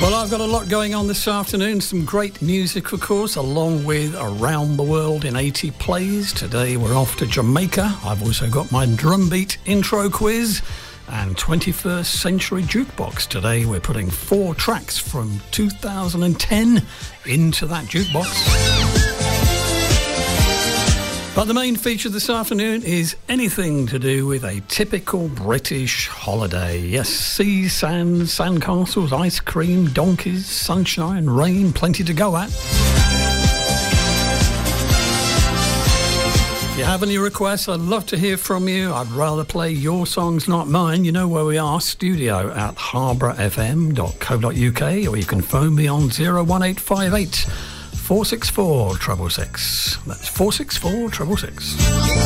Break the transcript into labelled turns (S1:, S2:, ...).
S1: Well, I've got a lot going on this afternoon. Some great music, of course, along with Around the World in 80 Plays. Today we're off to Jamaica. I've also got my drumbeat intro quiz and 21st Century Jukebox. Today we're putting 4 tracks from 2010 into that jukebox. But the main feature this afternoon is anything to do with a typical British holiday. Yes, sea, sand, sandcastles, ice cream, donkeys, sunshine, rain, plenty to go at. If you have any requests, I'd love to hear from you. I'd rather play your songs, not mine. You know where we are, studio@harbourfm.co.uk, or you can phone me on 01858 464 666. That's 464 666.